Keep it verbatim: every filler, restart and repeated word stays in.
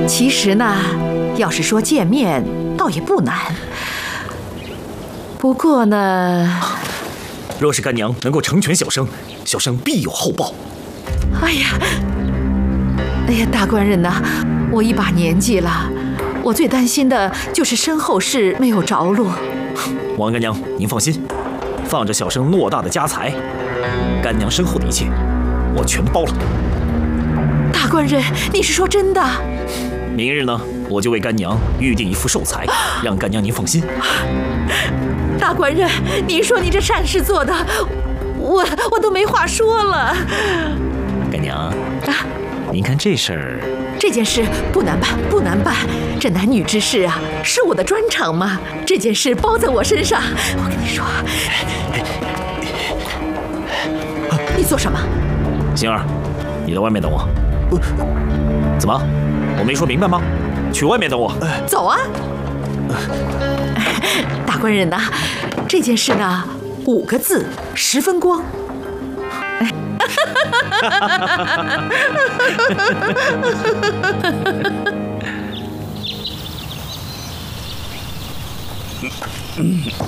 其实呢，要是说见面，倒也不难。不过呢， 若是干娘能够成全小生，小生必有厚报。 哎呀，哎呀，大官人呐，我一把年纪了，我最担心的就是身后事没有着落。 王干娘，您放心，放着小生偌大的家财，干娘身后的一切，我全包了。 大官人，你是说真的？ 明日呢，我就为干娘预定一副寿材，让干娘您放心。 大官人，你说你这善事做的，我我都没话说了。 干娘啊， 您看这事儿， 这件事不难办，不难办。这男女之事啊，是我的专长嘛。这件事包在我身上。我跟你说，你做什么？ 星儿，你在外面等我。怎么？我没说明白吗？去外面等我。 走啊！大官人呐，这件事呢，五个字，十分光。